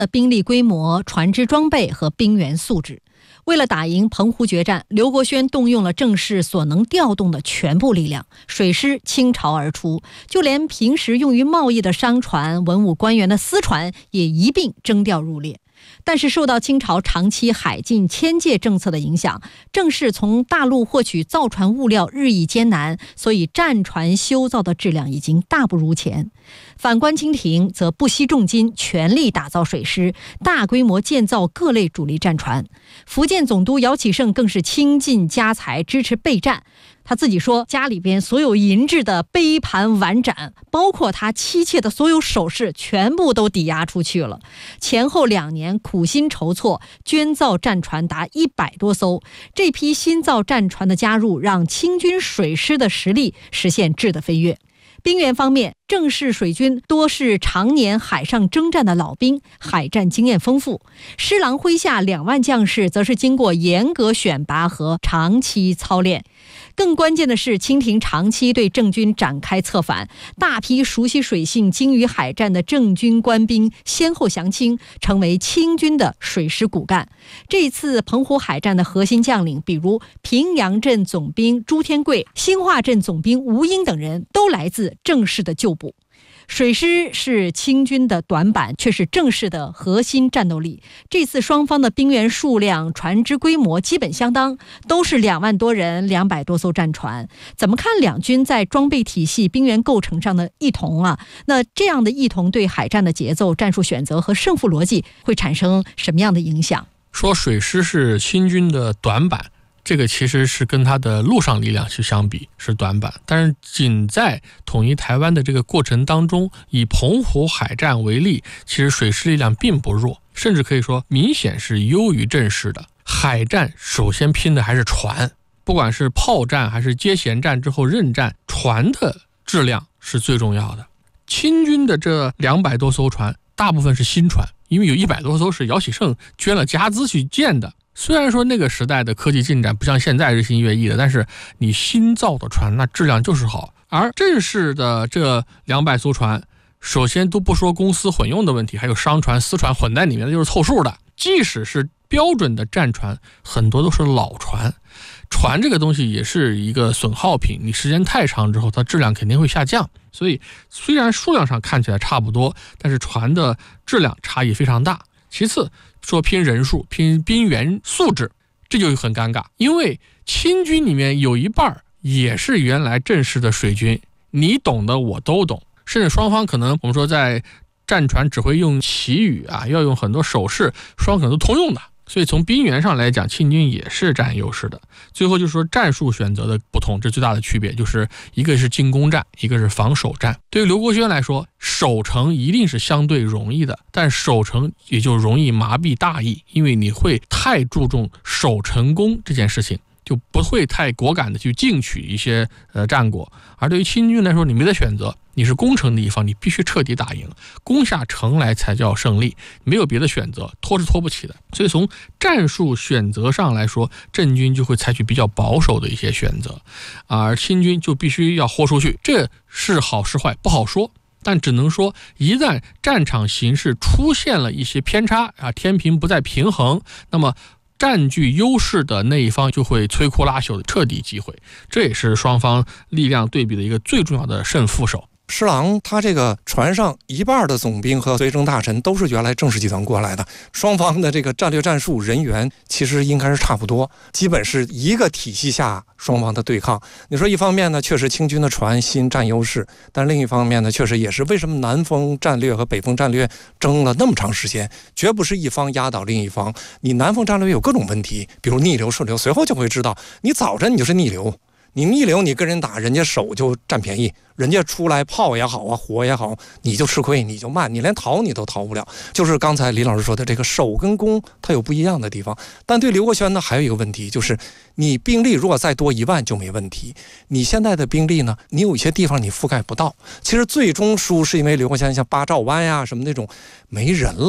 兵力规模、船只装备和兵员素质。为了打赢澎湖决战，刘国轩动用了郑氏所能调动的全部力量，水师倾巢而出，就连平时用于贸易的商船、文武官员的私船也一并征调入列。但是受到清朝长期海禁迁界政策的影响，郑氏从大陆获取造船物料日益艰难，所以战船修造的质量已经大不如前。反观清廷则不惜重金，全力打造水师，大规模建造各类主力战船。福建总督姚启圣更是倾尽家财支持备战。他自己说，家里边所有银制的杯盘碗盏，包括他妻妾的所有首饰，全部都抵押出去了。前后2年苦心筹措，捐造战船达100多艘。这批新造战船的加入，让清军水师的实力实现质的飞跃。兵员方面，郑氏水军多是常年海上征战的老兵，海战经验丰富。施琅麾下2万将士则是经过严格选拔和长期操练。更关键的是，清廷长期对郑军展开策反，大批熟悉水性、精于海战的郑军官兵先后降清，成为清军的水师骨干。这次澎湖海战的核心将领，比如平阳镇总兵朱天贵、兴化镇总兵吴英等人，都来自郑氏的旧部。水师是清军的短板，却是郑氏的核心战斗力。这次双方的兵员数量、船只规模基本相当，都是2万多人、200多艘战船。怎么看两军在装备体系、兵员构成上的异同啊？那这样的异同对海战的节奏、战术选择和胜负逻辑会产生什么样的影响？ 说水师是清军的短板，这个其实是跟它的陆上力量去相比是短板，但是仅在统一台湾的这个过程当中，以澎湖海战为例，其实水师力量并不弱，甚至可以说明显是优于郑氏的。海战首先拼的还是船，不管是炮战还是接舷战之后任战，船的质量是最重要的。清军的这200多艘船大部分是新船，因为有100多艘是姚启圣捐了家资去建的。虽然说那个时代的科技进展不像现在日新月异的，但是你新造的船那质量就是好。而郑氏的这200艘船，首先都不说公私混用的问题，还有商船私船混在里面的就是凑数的。即使是标准的战船，很多都是老船。船这个东西也是一个损耗品，你时间太长之后它质量肯定会下降。所以虽然数量上看起来差不多，但是船的质量差异非常大。其次说拼人数、拼兵员素质，这就很尴尬，因为清军里面有一半也是原来郑氏的水军，你懂的我都懂，甚至双方可能我们说在战船只会用旗语啊，要用很多手势，双方可能都通用的。所以从兵员上来讲，清军也是占优势的。最后就是说战术选择的不同，这最大的区别就是一个是进攻战，一个是防守战。对于刘国轩来说，守城一定是相对容易的，但守城也就容易麻痹大意，因为你会太注重守成功这件事情，就不会太果敢的去进取一些战果。而对于清军来说，你没得选择，你是攻城的一方，你必须彻底打赢，攻下城来才叫胜利，没有别的选择，拖是拖不起的。所以从战术选择上来说，郑军就会采取比较保守的一些选择，而清军就必须要豁出去。这是好是坏不好说，但只能说一旦战场形势出现了一些偏差啊，天平不再平衡，那么占据优势的那一方就会摧枯拉朽的彻底击毁，这也是双方力量对比的一个最重要的胜负手。 施琅他这个船上一半的总兵和随征大臣都是原来郑氏集团过来的，双方的这个战略战术人员其实应该是差不多，基本是一个体系下双方的对抗。你说一方面呢，确实清军的船新占优势，但另一方面呢，确实也是为什么南风战略和北风战略争了那么长时间，绝不是一方压倒另一方。你南风战略有各种问题，比如逆流顺流，随后就会知道，你早晨你就是逆流，你逆流你跟人打，人家手就占便宜，人家出来炮也好啊，火也好，你就吃亏，你就慢，你连逃你都逃不了。就是刚才李老师说的，这个守跟攻它有不一样的地方。但对刘国轩呢，还有一个问题，就是你兵力如果再多1万就没问题，你现在的兵力呢，你有一些地方你覆盖不到。其实最终输是因为刘国轩像八兆湾呀什么那种没人了，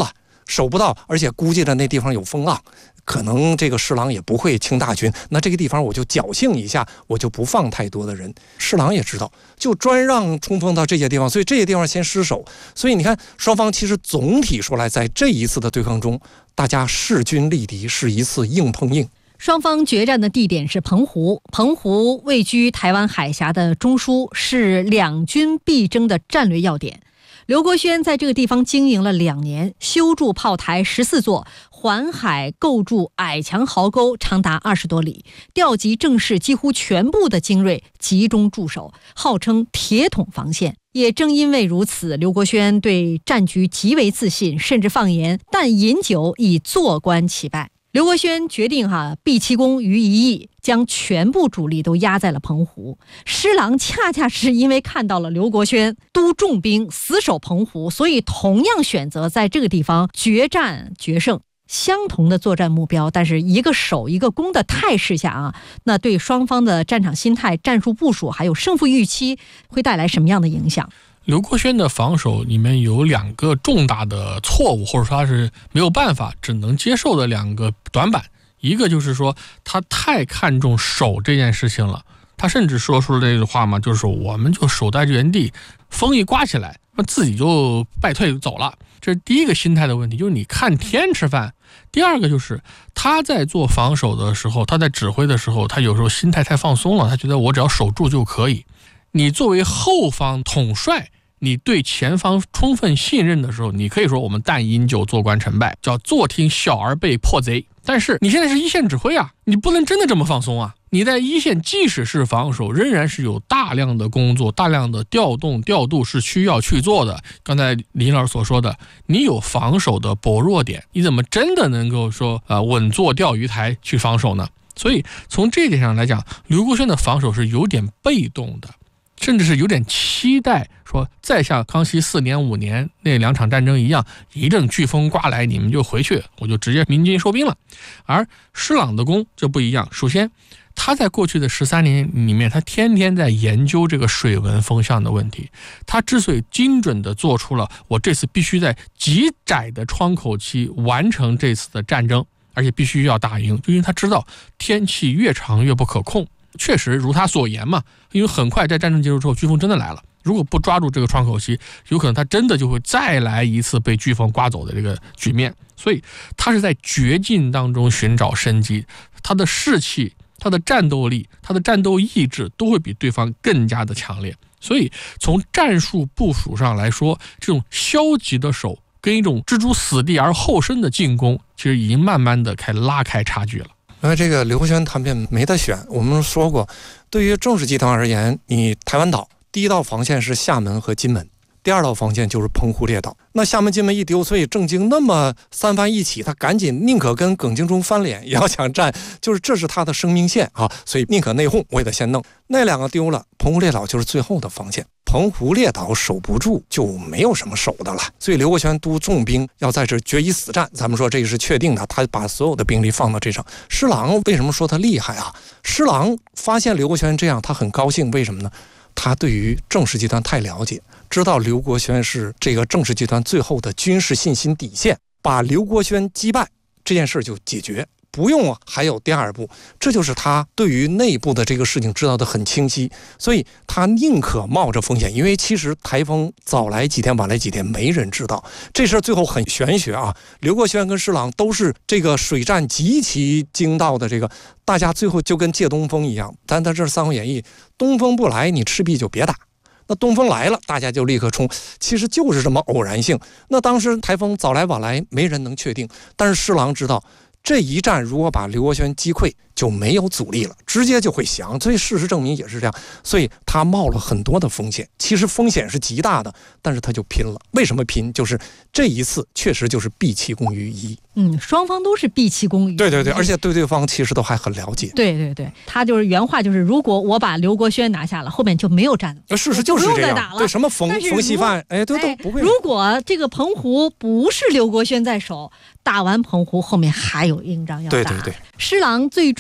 守不到，而且估计着那地方有风浪，可能这个施琅也不会清大军，那这个地方我就侥幸一下，我就不放太多的人。施琅也知道，就专让冲锋到这些地方，所以这些地方先失守。所以你看，双方其实总体说来，在这一次的对抗中，大家势均力敌，是一次硬碰硬。 双方决战的地点是澎湖，澎湖位居台湾海峡的中枢，是两军必争的战略要点。刘国轩在这个地方经营了2年，修筑炮台14座，环海构筑矮墙壕沟长达20多里，调集正式几乎全部的精锐集中驻守，号称铁桶防线。也正因为如此，刘国轩对战局极为自信，甚至放言但饮酒以坐观其败。刘国轩决定毕其功于一役，将全部主力都压在了澎湖。施琅恰恰是因为看到了刘国轩督重兵死守澎湖，所以同样选择在这个地方决战决胜。相同的作战目标，但是一个守一个攻的态势下那对双方的战场心态、战术部署还有胜负预期会带来什么样的影响？ 刘国轩的防守里面有2个重大的错误，或者说他是没有办法只能接受的2个短板。一个就是说他太看重守这件事情了，他甚至说出了这句话嘛，就是说我们就守在原地，风一刮起来自己就败退走了。这是第一个心态的问题，就是你看天吃饭。第二个就是他在做防守的时候，他在指挥的时候，他有时候心态太放松了，他觉得我只要守住就可以。你作为后方统帅，你对前方充分信任的时候，你可以说我们但饮酒坐观成败，叫坐听小儿辈破贼。但是你现在是一线指挥你不能真的这么放松你在一线即使是防守，仍然是有大量的工作、大量的调度是需要去做的。刚才李老师所说的，你有防守的薄弱点，你怎么真的能够说稳坐钓鱼台去防守呢？所以从这一点上来讲，刘国轩的防守是有点被动的，甚至是有点期待说再像康熙4年5年那2场战争一样，一阵飓风刮来你们就回去，我就直接鸣金收兵了。而施琅的功就不一样，首先他在过去的13年里面，他天天在研究这个水文风向的问题。他之所以精准地做出了我这次必须在极窄的窗口期完成这次的战争，而且必须要打赢，就因为他知道天气越长越不可控。确实如他所言嘛，因为很快在战争结束之后，飓风真的来了。如果不抓住这个窗口期，有可能他真的就会再来一次被飓风刮走的这个局面。所以他是在绝境当中寻找生机，他的士气、他的战斗力、他的战斗意志都会比对方更加的强烈。所以从战术部署上来说，这种消极的守跟一种置诸死地而后生的进攻，其实已经慢慢的拉开差距了。 因为这个刘国轩他们没得选，我们说过，对于正式集团而言，你台湾岛第一道防线是厦门和金门，第2道防线就是澎湖列岛。那厦门金门一丢，所以郑经那么3番一起，他赶紧宁可跟耿精忠翻脸也要抢占，就是这是他的生命线所以宁可内讧我也得先弄。那2个丢了，澎湖列岛就是最后的防线，澎湖列岛守不住就没有什么守的了。所以刘国轩督重兵要在这决一死战，咱们说这个是确定的，他把所有的兵力放到这上。施琅为什么说他厉害施琅发现刘国轩这样，他很高兴，为什么呢？他对于郑氏集团太了解，知道刘国轩是这个郑氏集团最后的军事信心底线，把刘国轩击败这件事就解决，不用还有第2步。这就是他对于内部的这个事情知道的很清晰，所以他宁可冒着风险。因为其实台风早来几天晚来几天没人知道，这事最后很玄学刘国轩跟施琅都是这个水战极其精到的，这个大家最后就跟借东风一样。但这是《三国演义》，东风不来你赤壁就别打，那东风来了大家就立刻冲，其实就是这么偶然性。那当时台风早来晚来没人能确定，但是施琅知道这一战如果把刘国轩击溃就没有阻力了，直接就会降。所以事实证明也是这样，所以他冒了很多的风险，其实风险是极大的，但是他就拼了。为什么拼？就是这一次确实就是毕其功于一役。 双方都是毕其功于一役。 对，而且对对方其实都还很了解。 对，他就是原话就是，如果我把刘国轩拿下了，后面就没有战了。 事实就是这样。对，什么冯锡范，都不会。 如果这个澎湖不是刘国轩在守，打完澎湖后面还有硬仗要打。 对， 施琅最终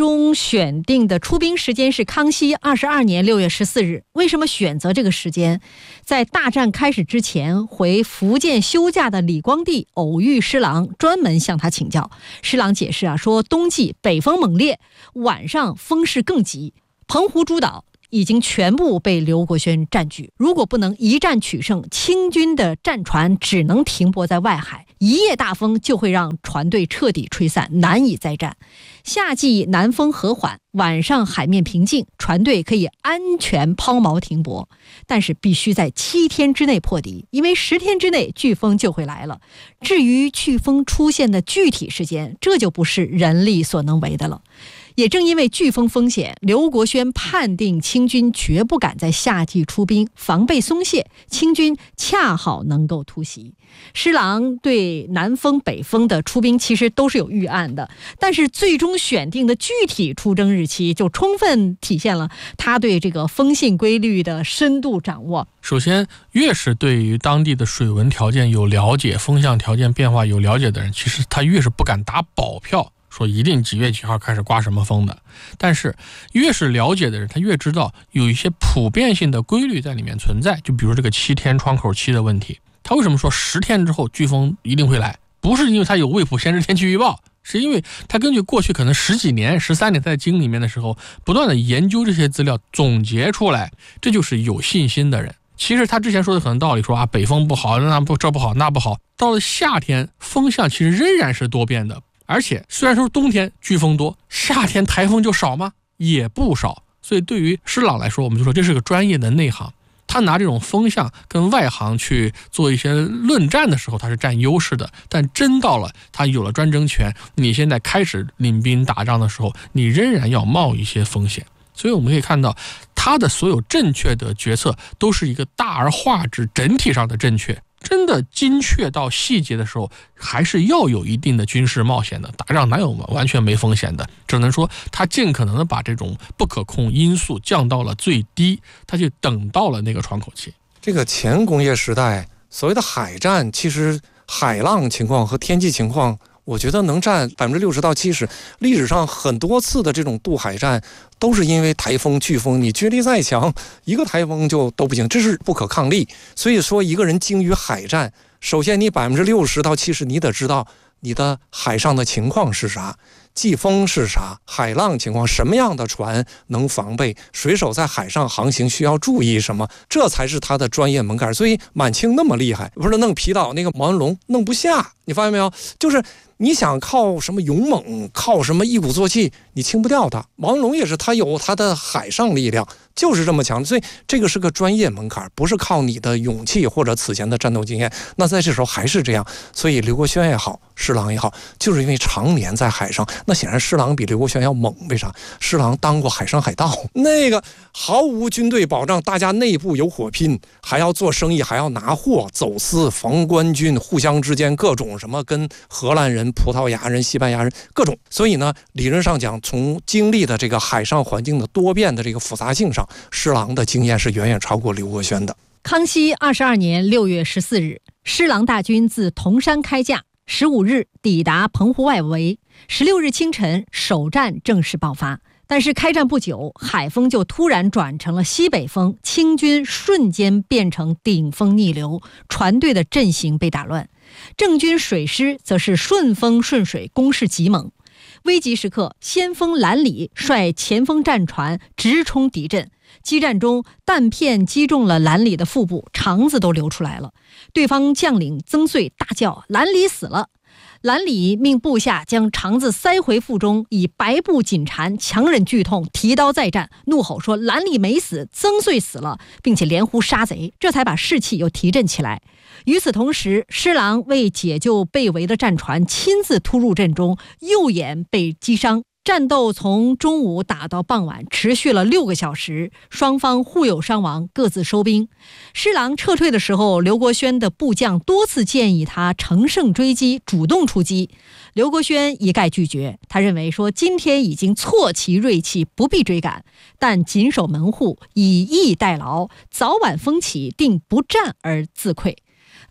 终选定的出兵时间是康熙22年6月14日。为什么选择这个时间？在大战开始之前，回福建休假的李光地偶遇施琅，专门向他请教。施琅解释说冬季北风猛烈，晚上风势更急，澎湖诸岛已经全部被刘国轩占据，如果不能一战取胜，清军的战船只能停泊在外海，一夜大风就会让船队彻底吹散，难以再战。夏季南风和缓，晚上海面平静，船队可以安全抛锚停泊，但是必须在7天之内破敌，因为10天之内飓风就会来了。至于飓风出现的具体时间，这就不是人力所能为的了。也正因为飓风风险，刘国轩判定清军绝不敢在夏季出兵，防备松懈，清军恰好能够突袭。施琅对南风北风的出兵其实都是有预案的，但是最终选定的具体出征日期就充分体现了他对这个风信规律的深度掌握。 首先，越是对于当地的水文条件有了解，风向条件变化有了解的人，其实他越是不敢打保票说一定几月几号开始刮什么风的。但是越是了解的人，他越知道有一些普遍性的规律在里面存在。就比如这个7天窗口期的问题，他为什么说10天之后飓风一定会来？不是因为他有未卜先知天气预报，是因为他根据过去可能10几年13年在京里面的时候，不断的研究这些资料总结出来，这就是有信心的人。其实他之前说的很道理，说北风不好，这不好那不好，到了夏天风向其实仍然是多变的。而且虽然说冬天飓风多，夏天台风就少吗？也不少。所以对于施琅来说，我们就说这是个专业的内行，他拿这种风向跟外行去做一些论战的时候，他是占优势的。但真到了他有了专政权，你现在开始领兵打仗的时候，你仍然要冒一些风险。所以我们可以看到，他的所有正确的决策都是一个大而化之整体上的正确。真的精确到细节的时候，还是要有一定的军事冒险的。打仗哪有完全没风险的？只能说他尽可能的把这种不可控因素降到了最低，他就等到了那个窗口期。 这个前工业时代所谓的海战，其实海浪情况和天气情况，我觉得能占60%到70%。历史上很多次的这种渡海战，都是因为台风、飓风，你军力再强，一个台风就都不行，这是不可抗力。所以说，一个人精于海战，首先你60%到70%，你得知道你的海上的情况是啥，季风是啥，海浪情况，什么样的船能防备，水手在海上航行需要注意什么，这才是他的专业门槛。所以满清那么厉害，不是弄皮岛那个毛文龙弄不下，你发现没有？就是你想靠什么勇猛，靠什么一鼓作气，你清不掉他。毛文龙也是，他有他的海上力量，就是这么强。所以这个是个专业门槛，不是靠你的勇气或者此前的战斗经验。那在这时候还是这样，所以刘国轩也好，施琅也好，就是因为常年在海上。那显然施琅比刘国轩要猛，为啥？施琅当过海上海盗，那个毫无军队保障，大家内部有火拼，还要做生意，还要拿货，走私，防官军互相之间各种什么跟荷兰人、葡萄牙人、西班牙人各种。所以呢，理论上讲，从经历的这个海上环境的多变的这个复杂性上，施琅的经验是远远超过刘国轩的。 康熙22年6月14日，施琅大军自铜山开驾，15日抵达澎湖外围，16日清晨首战正式爆发。但是开战不久，海风就突然转成了西北风，清军瞬间变成顶风逆流，船队的阵型被打乱。郑军水师则是顺风顺水，攻势极猛。危急时刻，先锋兰里率前锋战船直冲敌阵，激战中弹片击中了兰里的腹部，肠子都流出来了。对方将领曾穗大叫：“兰里死了！”兰里命部下将肠子塞回腹中，以白布紧缠，强忍剧痛，提刀再战，怒吼说：“兰里没死，曾穗死了！”并且连呼杀贼，这才把士气又提振起来。与此同时，施琅为解救被围的战船，亲自突入阵中，右眼被击伤。战斗从中午打到傍晚，持续了6个小时，双方互有伤亡，各自收兵。施琅撤退的时候，刘国轩的部将多次建议他乘胜追击，主动出击。刘国轩一概拒绝，他认为说今天已经挫其锐气，不必追赶，但谨守门户，以逸待劳，早晚风起，定不战而自溃。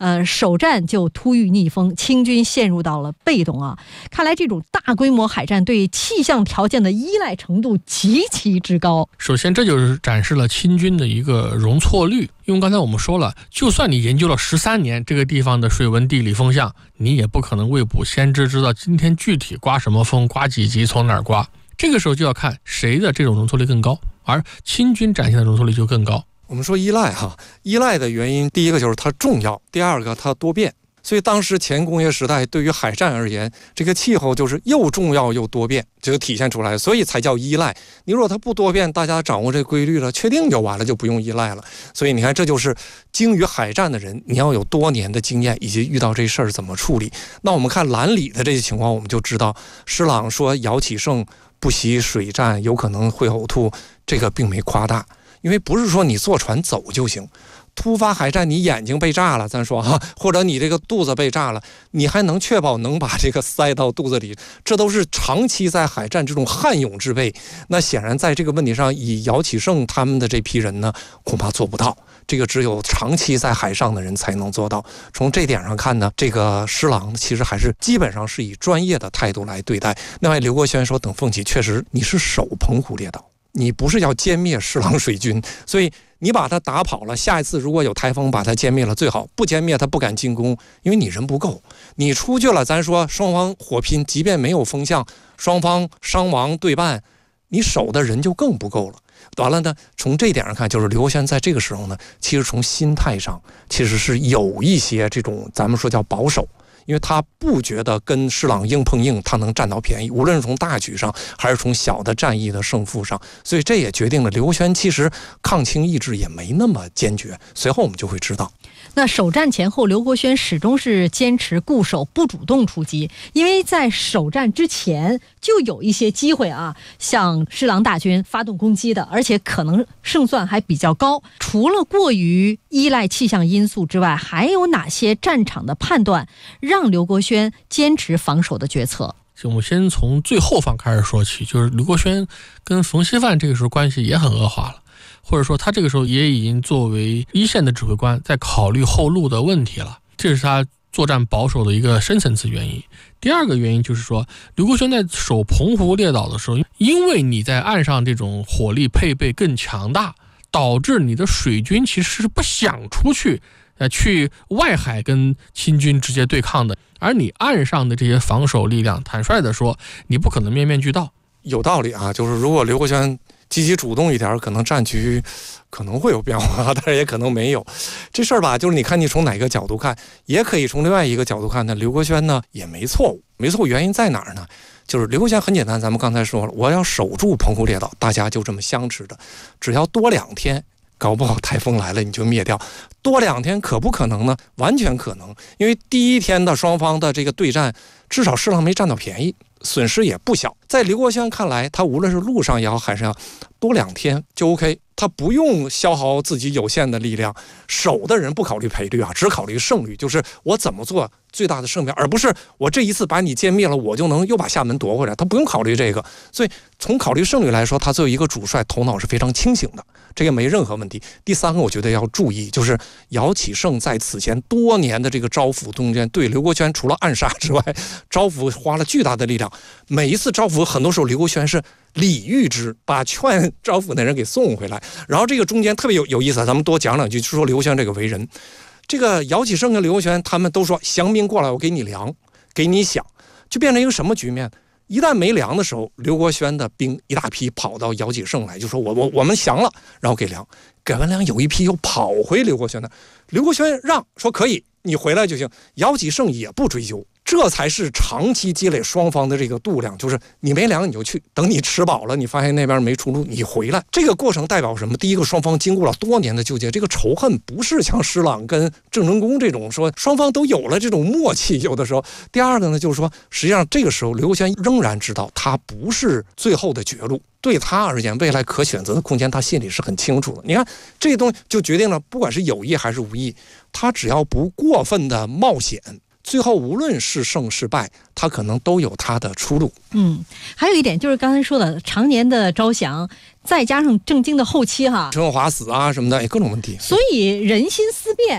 首战就突遇逆风，清军陷入到了被动啊。看来这种大规模海战对气象条件的依赖程度极其之高。 首先，这就是展示了清军的一个容错率。因为刚才我们说了，就算你研究了13年这个地方的水文、地理、风向，你也不可能未卜先知，知道今天具体刮什么风、刮几级、从哪儿刮。这个时候就要看谁的这种容错率更高，而清军展现的容错率就更高。 我们说依赖依赖的原因，第一个就是它重要，第二个它多变。所以当时前工业时代对于海战而言，这个气候就是又重要又多变，这就体现出来，所以才叫依赖。你如果它不多变，大家掌握这规律了，确定就完了，就不用依赖了。所以你看，这就是精于海战的人，你要有多年的经验，以及遇到这事儿怎么处理。那我们看兰里的这些情况，我们就知道施琅说姚启圣不惜水战有可能会呕吐，这个并没夸大，因为不是说你坐船走就行。突发海战，你眼睛被炸了，咱说或者你这个肚子被炸了，你还能确保能把这个塞到肚子里？这都是长期在海战这种悍勇之辈。那显然在这个问题上，以姚启圣他们的这批人呢，恐怕做不到。这个只有长期在海上的人才能做到。从这点上看呢，这个施琅其实还是基本上是以专业的态度来对待。另外，刘国轩说，等凤起确实你是守澎湖列岛，你不是要歼灭施琅水军，所以你把他打跑了，下一次如果有台风把他歼灭了最好，不歼灭他不敢进攻，因为你人不够。你出去了，咱说双方火拼，即便没有风向，双方伤亡对半，你守的人就更不够了。完了呢，从这一点上看，就是刘国轩在这个时候呢，其实从心态上其实是有一些这种咱们说叫保守。因为他不觉得跟施琅硬碰硬他能占到便宜，无论是从大局上还是从小的战役的胜负上，所以这也决定了刘国轩其实抗清意志也没那么坚决。随后我们就会知道， 那首战前后，刘国轩始终是坚持固守，不主动出击，因为在首战之前就有一些机会向施琅大军发动攻击的，而且可能胜算还比较高。除了过于依赖气象因素之外，还有哪些战场的判断让刘国轩坚持防守的决策？ 我们先从最后方开始说起，就是刘国轩跟冯锡范这个时候关系也很恶化了，或者说他这个时候也已经作为一线的指挥官在考虑后路的问题了，这是他作战保守的一个深层次原因。第二个原因就是说，刘国轩在守澎湖列岛的时候，因为你在岸上这种火力配备更强大，导致你的水军其实是不想出去外海跟清军直接对抗的，而你岸上的这些防守力量，坦率的说，你不可能面面俱到。 有道理就是如果刘国轩积极主动一点，可能战局可能会有变化，但是也可能没有。这事儿吧，就是你看你从哪个角度看，也可以从另外一个角度看呢。刘国轩呢也没错误，原因在哪儿呢？就是刘国轩很简单，咱们刚才说了，我要守住澎湖列岛，大家就这么相持的，只要多2天。搞不好台风来了你就灭掉，多2天可不可能呢？完全可能，因为第一天的双方的这个对战，至少施琅没占到便宜，损失也不小。在刘国轩看来，他无论是陆上也好，海上也好，多2天就 OK， 他不用消耗自己有限的力量。守的人不考虑赔率只考虑胜率，就是我怎么做最大的胜票，而不是我这一次把你歼灭了，我就能又把厦门夺回来。他不用考虑这个，所以从考虑胜率来说，他作为一个主帅，头脑是非常清醒的，这个没任何问题。第三个，我觉得要注意，就是姚启圣在此前多年的这个招抚中间，对刘国轩除了暗杀之外，招抚花了巨大的力量。每一次招抚，很多时候刘国轩是礼遇之，把劝招抚的人给送回来。然后这个中间特别有意思，咱们多讲两句，就说刘国轩这个为人。这个姚启圣跟刘国轩他们都说降兵过来，我给你粮，给你饷，就变成一个什么局面？一旦没粮的时候，刘国轩的兵一大批跑到姚启圣来，就说我们降了，然后给粮，给完粮有一批又跑回刘国轩的，刘国轩让说可以，你回来就行，姚启圣也不追究。这才是长期积累双方的这个度量，就是你没粮你就去，等你吃饱了，你发现那边没出路，你回来。这个过程代表什么？第一个，双方经过了多年的纠结，这个仇恨不是像施琅跟郑成功这种说双方都有了这种默契，有的时候。第二个呢，就是说实际上这个时候刘国轩仍然知道他不是最后的绝路，对他而言未来可选择的空间他心里是很清楚的。你看这东西就决定了，不管是有意还是无意，他只要不过分的冒险，最后无论是胜是败，他可能都有他的出路。 还有一点就是刚才说的常年的招降，再加上郑经的后期陈文华死什么的，各种问题， 所以人心思变。 对，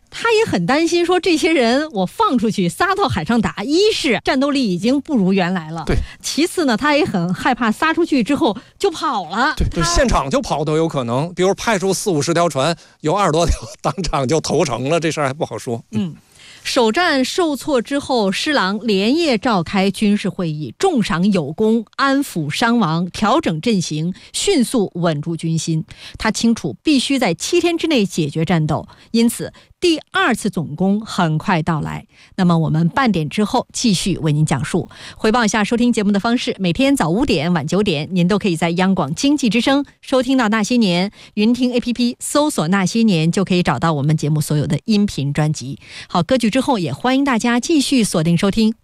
他也很担心，说这些人我放出去撒到海上打，一是战斗力已经不如原来了， 对， 其次呢，他也很害怕撒出去之后就跑了， 对，现场就跑都有可能，比如派出40-50条船，有20多条当场就投诚了，这事儿还不好说。 首战受挫之后，施琅连夜召开军事会议，重赏有功，安抚伤亡，调整阵型，迅速稳住军心。他清楚必须在7天之内解决战斗，因此第2次总攻很快到来。那么我们半点之后继续为您讲述。回报一下收听节目的方式，每天早5点、晚9点，您都可以在央广经济之声收听到那些年，云听 APP 搜索那些年就可以找到我们节目所有的音频专辑。好，歌曲之后也欢迎大家继续锁定收听